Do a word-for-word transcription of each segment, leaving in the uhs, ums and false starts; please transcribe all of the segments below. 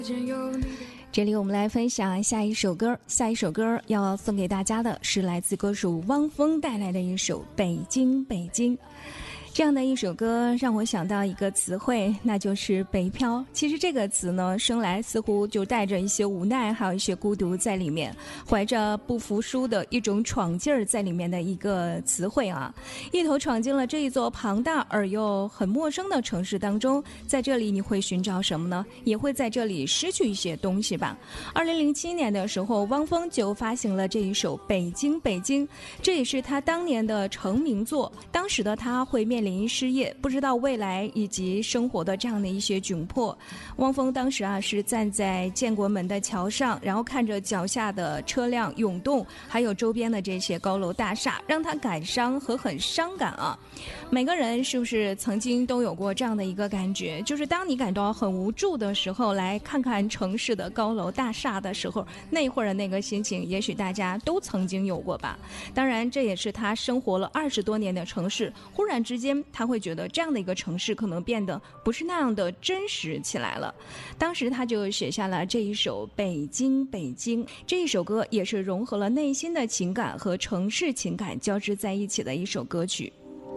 这里我们来分享下一首歌，下一首歌要送给大家的是来自歌手汪峰带来的一首《北京北京》。这样的一首歌让我想到一个词汇，那就是北漂。其实这个词呢，生来似乎就带着一些无奈，还有一些孤独在里面，怀着不服输的一种闯劲儿在里面的一个词汇啊。一头闯进了这一座庞大而又很陌生的城市当中，在这里你会寻找什么呢？也会在这里失去一些东西吧。二零零七年的时候，汪峰就发行了这一首《北京北京》，这也是他当年的成名作。当时的他会面临失业，不知道未来以及生活的这样的一些窘迫。汪峰当时啊是站在建国门的桥上，然后看着脚下的车辆涌动，还有周边的这些高楼大厦，让他感伤和很伤感啊。每个人是不是曾经都有过这样的一个感觉，就是当你感到很无助的时候，来看看城市的高楼大厦的时候，那会儿的那个心情也许大家都曾经有过吧。当然这也是他生活了二十多年的城市，忽然之间他会觉得这样的一个城市可能变得不是那样的真实起来了。当时他就写下了这一首《北京北京》，这一首歌也是融合了内心的情感和城市情感交织在一起的一首歌曲。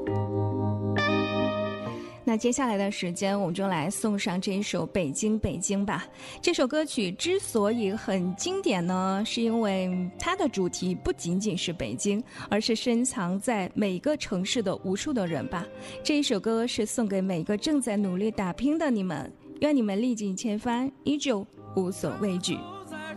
那接下来的时间我们就来送上这一首《北京北京》吧。这首歌曲之所以很经典呢，是因为它的主题不仅仅是北京，而是深藏在每个城市的无数的人吧。这一首歌是送给每个正在努力打拼的你们，愿你们历尽千帆，依旧无所畏惧。